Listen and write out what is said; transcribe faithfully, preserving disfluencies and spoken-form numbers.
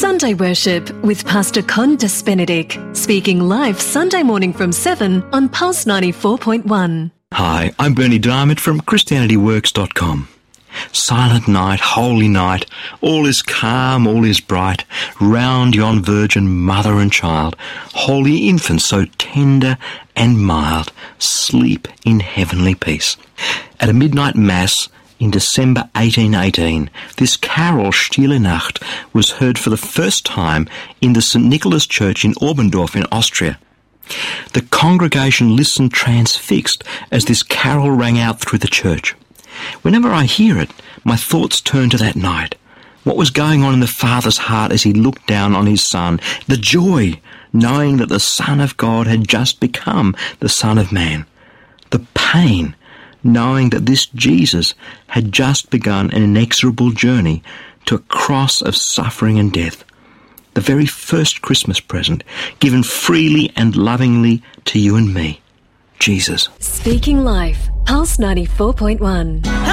Sunday Worship with Pastor Condas Benedict, speaking live Sunday morning from seven on Pulse ninety-four point one. Hi, I'm Bernie Diamond from Christianity Works dot com. Silent night, holy night, all is calm, all is bright, round yon virgin mother and child, holy infant so tender and mild, sleep in heavenly peace. At a midnight mass in December eighteen eighteen, this carol Stille Nacht was heard for the first time in the Saint Nicholas Church in Oberndorf in Austria. The congregation listened transfixed as this carol rang out through the church. Whenever I hear it, my thoughts turn to that night. What was going on in the Father's heart as he looked down on his Son? The joy, knowing that the Son of God had just become the Son of Man. The pain, knowing that this Jesus had just begun an inexorable journey to a cross of suffering and death. The very first Christmas present, given freely and lovingly to you and me. Jesus. Speaking Life, Pulse ninety-four point one.